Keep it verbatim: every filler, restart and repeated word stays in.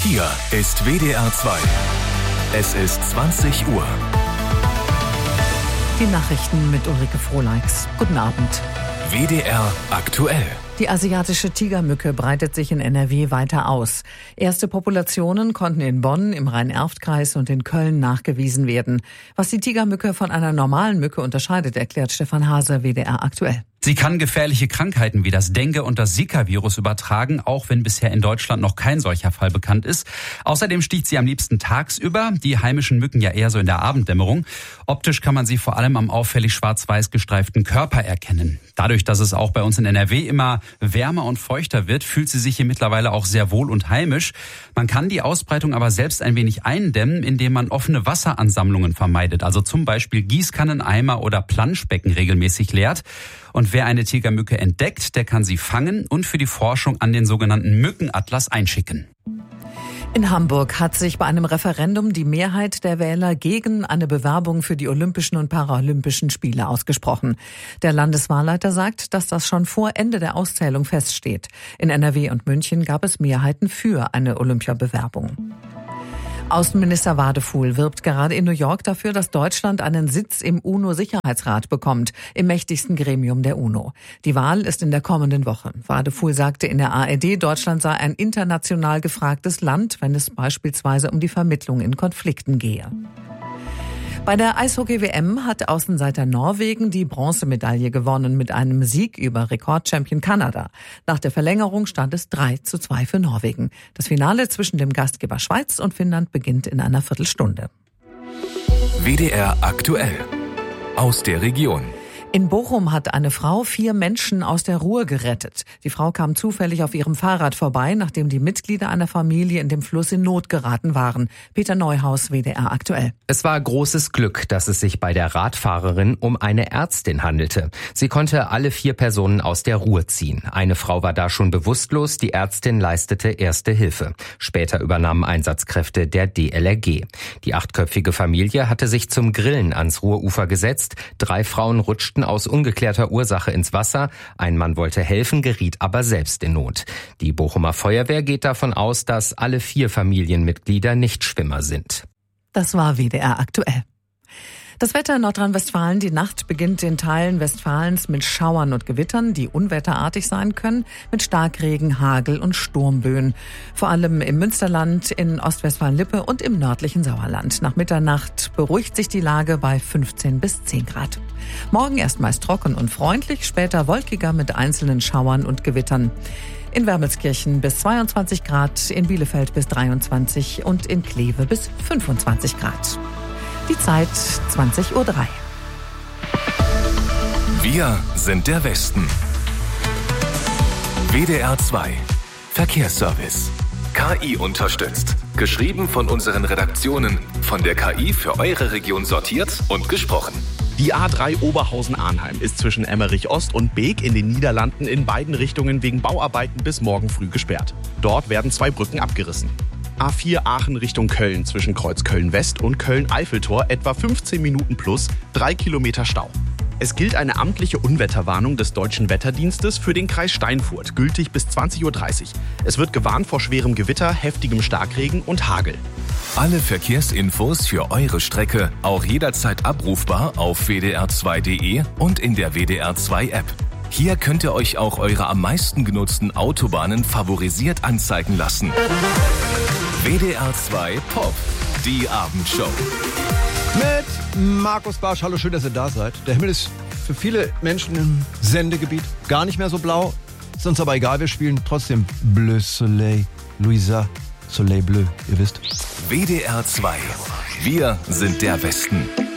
Hier ist W D R zwei. Es ist zwanzig Uhr. Die Nachrichten mit Ulrike Frohleix. Guten Abend. W D R aktuell. Die asiatische Tigermücke breitet sich in N R W weiter aus. Erste Populationen konnten in Bonn, im Rhein-Erft-Kreis und in Köln nachgewiesen werden. Was die Tigermücke von einer normalen Mücke unterscheidet, erklärt Stefan Hase, W D R aktuell. Sie kann gefährliche Krankheiten wie das Dengue- und das Zika-Virus übertragen, auch wenn bisher in Deutschland noch kein solcher Fall bekannt ist. Außerdem sticht sie am liebsten tagsüber, die heimischen Mücken ja eher so in der Abenddämmerung. Optisch kann man sie vor allem am auffällig schwarz-weiß gestreiften Körper erkennen. Dadurch, dass es auch bei uns in N R W immer wärmer und feuchter wird, fühlt sie sich hier mittlerweile auch sehr wohl und heimisch. Man kann die Ausbreitung aber selbst ein wenig eindämmen, indem man offene Wasseransammlungen vermeidet, also zum Beispiel Gießkannen, Eimer oder Planschbecken regelmäßig leert. Und wer eine Tigermücke entdeckt, der kann sie fangen und für die Forschung an den sogenannten Mückenatlas einschicken. In Hamburg hat sich bei einem Referendum die Mehrheit der Wähler gegen eine Bewerbung für die Olympischen und Paralympischen Spiele ausgesprochen. Der Landeswahlleiter sagt, dass das schon vor Ende der Auszählung feststeht. In N R W und München gab es Mehrheiten für eine Olympiabewerbung. Außenminister Wadefuhl wirbt gerade in New York dafür, dass Deutschland einen Sitz im UNO-Sicherheitsrat bekommt, im mächtigsten Gremium der UNO. Die Wahl ist in der kommenden Woche. Wadefuhl sagte in der A R D, Deutschland sei ein international gefragtes Land, wenn es beispielsweise um die Vermittlung in Konflikten gehe. Bei der Eishockey-W M hat Außenseiter Norwegen die Bronzemedaille gewonnen mit einem Sieg über Rekordchampion Kanada. Nach der Verlängerung stand es drei zu zwei für Norwegen. Das Finale zwischen dem Gastgeber Schweiz und Finnland beginnt in einer Viertelstunde. W D R aktuell. Aus der Region. In Bochum hat eine Frau vier Menschen aus der Ruhr gerettet. Die Frau kam zufällig auf ihrem Fahrrad vorbei, nachdem die Mitglieder einer Familie in dem Fluss in Not geraten waren. Peter Neuhaus, W D R aktuell. Es war großes Glück, dass es sich bei der Radfahrerin um eine Ärztin handelte. Sie konnte alle vier Personen aus der Ruhr ziehen. Eine Frau war da schon bewusstlos, die Ärztin leistete erste Hilfe. Später übernahmen Einsatzkräfte der D L R G. Die achtköpfige Familie hatte sich zum Grillen ans Ruhrufer gesetzt. Drei Frauen rutschten aus ungeklärter Ursache ins Wasser. Ein Mann wollte helfen, geriet aber selbst in Not. Die Bochumer Feuerwehr geht davon aus, dass alle vier Familienmitglieder Nichtschwimmer sind. Das war W D R aktuell. Das Wetter in Nordrhein-Westfalen. Die Nacht beginnt in Teilen Westfalens mit Schauern und Gewittern, die unwetterartig sein können, mit Starkregen, Hagel und Sturmböen. Vor allem im Münsterland, in Ostwestfalen-Lippe und im nördlichen Sauerland. Nach Mitternacht beruhigt sich die Lage bei fünfzehn bis zehn Grad. Morgen erst meist trocken und freundlich, später wolkiger mit einzelnen Schauern und Gewittern. In Wermelskirchen bis zweiundzwanzig Grad, in Bielefeld bis dreiundzwanzig und in Kleve bis fünfundzwanzig Grad. Die Zeit zwanzig Uhr drei. Wir sind der Westen. W D R zwei. Verkehrsservice. K I unterstützt. Geschrieben von unseren Redaktionen. Von der K I für eure Region sortiert und gesprochen. Die A drei Oberhausen-Arnheim ist zwischen Emmerich-Ost und Beek in den Niederlanden in beiden Richtungen wegen Bauarbeiten bis morgen früh gesperrt. Dort werden zwei Brücken abgerissen. A vier Aachen Richtung Köln zwischen Kreuz Köln-West und Köln-Eiffeltor etwa fünfzehn Minuten plus, drei Kilometer Stau. Es gilt eine amtliche Unwetterwarnung des Deutschen Wetterdienstes für den Kreis Steinfurt, gültig bis zwanzig Uhr dreißig. Es wird gewarnt vor schwerem Gewitter, heftigem Starkregen und Hagel. Alle Verkehrsinfos für eure Strecke auch jederzeit abrufbar auf w d r zwei punkt d e und in der W D R zwei App. Hier könnt ihr euch auch eure am meisten genutzten Autobahnen favorisiert anzeigen lassen. W D R zwei Pop, die Abendshow. Mit Markus Barsch. Hallo, schön, dass ihr da seid. Der Himmel ist für viele Menschen im Sendegebiet gar nicht mehr so blau. Ist uns aber egal, wir spielen trotzdem Bleu Soleil, Louisa, Soleil Bleu, ihr wisst. W D R zwei. Wir sind der Westen.